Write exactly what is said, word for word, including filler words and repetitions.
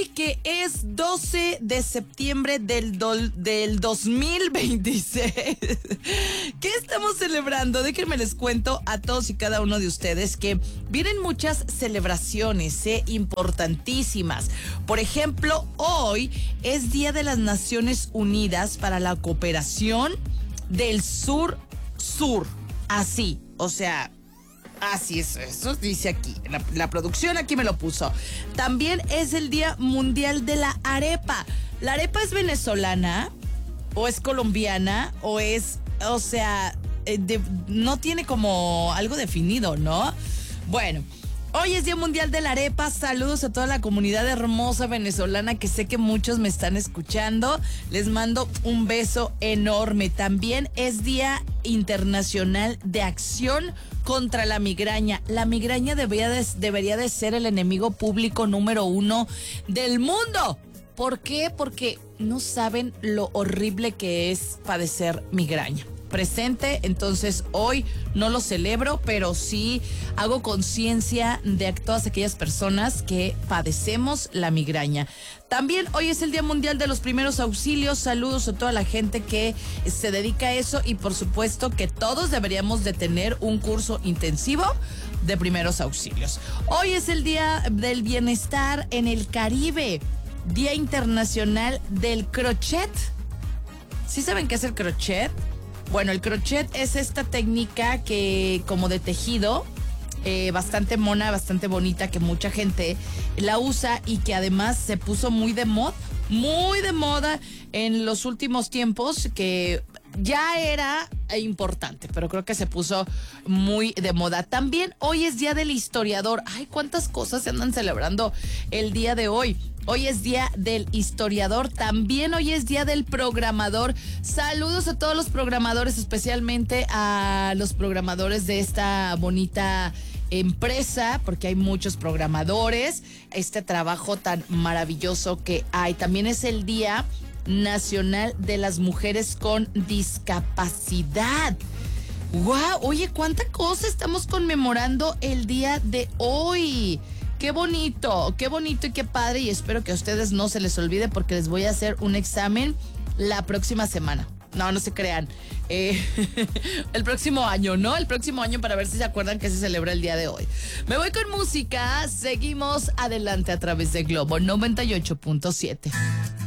que es doce de septiembre del, do, del dos mil veintiséis. ¿Qué estamos celebrando? Déjenme les cuento a todos y cada uno de ustedes que vienen muchas celebraciones eh, importantísimas. Por ejemplo, hoy es Día de las Naciones Unidas para la Cooperación del Sur-Sur. Así, o sea... Así es, eso dice aquí. La, la producción aquí me lo puso. También es el Día Mundial de la Arepa. ¿La arepa es venezolana? ¿O es colombiana? ¿O es, o sea, de, no tiene como algo definido, ¿no? Bueno, hoy es Día Mundial de la Arepa. Saludos a toda la comunidad hermosa venezolana que sé que muchos me están escuchando. Les mando un beso enorme. También es Día Internacional de Acción contra la migraña. La migraña debería de, debería de ser el enemigo público número uno del mundo. ¿Por qué? Porque no saben lo horrible que es padecer migraña. Presente, entonces hoy no lo celebro, pero sí hago conciencia de todas aquellas personas que padecemos la migraña. También hoy es el Día Mundial de los Primeros Auxilios. Saludos a toda la gente que se dedica a eso y por supuesto que todos deberíamos de tener un curso intensivo de primeros auxilios. Hoy es el Día del Bienestar en el Caribe, Día Internacional del Crochet. ¿Sí saben qué es el crochet? Bueno, el crochet es esta técnica que como de tejido, eh, bastante mona, bastante bonita, que mucha gente la usa y que además se puso muy de moda, muy de moda en los últimos tiempos, que ya era importante, pero creo que se puso muy de moda. También hoy es Día del Historiador. Ay, cuántas cosas se andan celebrando el día de hoy. Hoy es Día del Historiador, también hoy es Día del Programador. Saludos a todos los programadores, especialmente a los programadores de esta bonita empresa, porque hay muchos programadores, este trabajo tan maravilloso que hay. También es el Día Nacional de las Mujeres con Discapacidad. ¡Wow! Oye, cuánta cosa estamos conmemorando el día de hoy. Qué bonito, qué bonito y qué padre, y espero que a ustedes no se les olvide porque les voy a hacer un examen la próxima semana. No, no se crean. Eh, el próximo año, ¿no? El próximo año para ver si se acuerdan que se celebra el día de hoy. Me voy con música, seguimos adelante a través de Globo noventa y ocho punto siete.